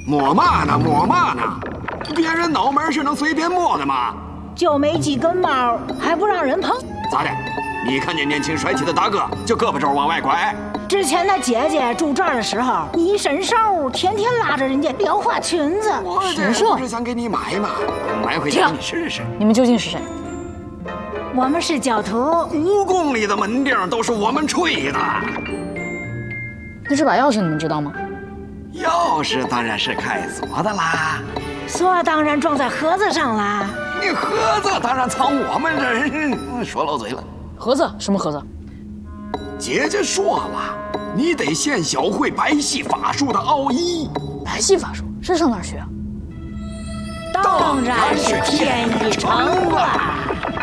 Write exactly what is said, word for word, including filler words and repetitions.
摸嘛呢？摸嘛呢？别人脑门是能随便摸的吗？ 就没几根毛，还不让人碰？ 咋的？你看见年轻帅气的大哥就胳膊肘往外拐？ 之前那姐姐住这儿的时候，你一伸手，天天拉着人家撩花裙子。 我这不是想给你买吗？买回家你试试。 你们究竟是谁？ 我们是教徒。 五公里的门钉都是我们吹的。 那这把钥匙你们知道吗？ 钥匙当然是开锁的啦。 锁当然装在盒子上啦。 你盒子当然藏我们这儿。说漏嘴了。 盒子？什么盒子？ 姐姐说了，你得先小会白戏法术的奥义。 白戏法术是上哪儿学啊？ 当然是天一城了。